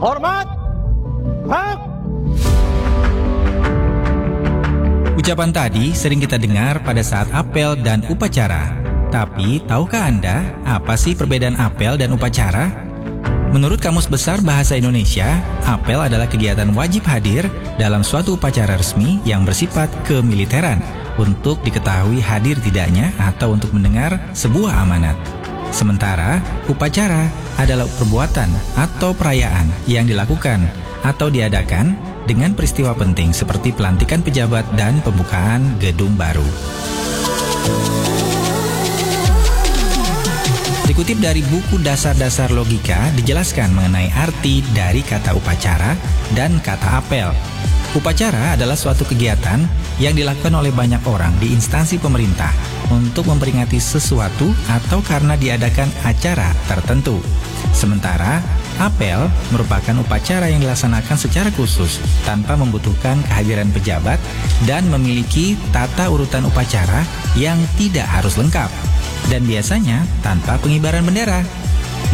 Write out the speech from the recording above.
Hormat! Hak! Ucapan tadi sering kita dengar pada saat apel dan upacara. Tapi, tahukah Anda apa sih perbedaan apel dan upacara? Menurut Kamus Besar Bahasa Indonesia, apel adalah kegiatan wajib hadir dalam suatu upacara resmi yang bersifat kemiliteran untuk diketahui hadir tidaknya atau untuk mendengar sebuah amanat. Sementara, upacara adalah perbuatan atau perayaan yang dilakukan atau diadakan dengan peristiwa penting seperti pelantikan pejabat dan pembukaan gedung baru. Dikutip dari buku Dasar-Dasar Logika, dijelaskan mengenai arti dari kata upacara dan kata apel. Upacara adalah suatu kegiatan yang dilakukan oleh banyak orang di instansi pemerintah untuk memperingati sesuatu atau karena diadakan acara tertentu. Sementara, apel merupakan upacara yang dilaksanakan secara khusus tanpa membutuhkan kehadiran pejabat dan memiliki tata urutan upacara yang tidak harus lengkap. Dan biasanya tanpa pengibaran bendera.